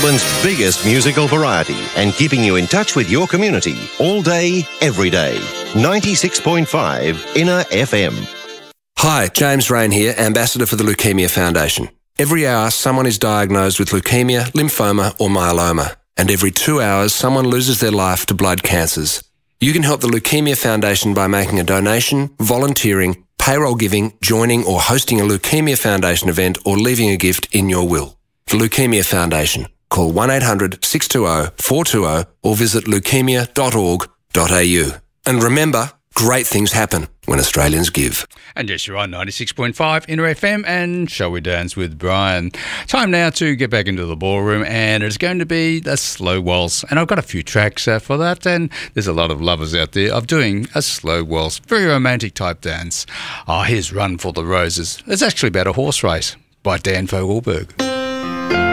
Melbourne's biggest musical variety and keeping you in touch with your community all day, every day. 96.5 Inner FM. Hi, James Rain here, Ambassador for the Leukemia Foundation. Every hour, someone is diagnosed with leukemia, lymphoma or myeloma. And every 2 hours, someone loses their life to blood cancers. You can help the Leukemia Foundation by making a donation, volunteering, payroll giving, joining or hosting a Leukemia Foundation event or leaving a gift in your will. The Leukemia Foundation. Call 1-800-620-420 or visit leukemia.org.au. And remember, great things happen when Australians give. And yes, you're on 96.5 Inner FM and Shall We Dance with Brian. Time now to get back into the ballroom, and it's going to be a slow waltz. And I've got a few tracks for that, and there's a lot of lovers out there of doing a slow waltz, very romantic type dance. Here's Run for the Roses. It's actually about a horse race by Dan Fogelberg.